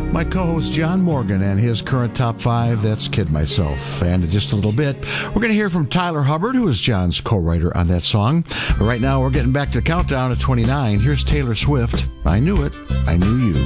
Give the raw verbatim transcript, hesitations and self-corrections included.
my co-host John Morgan and his current top five. That's Kid Myself. And in just a little bit, we're going to hear from Tyler Hubbard, who is John's co-writer on that song. But right now, we're getting back to countdown at twenty-nine. Here's Taylor Swift. I Knew It, I Knew You.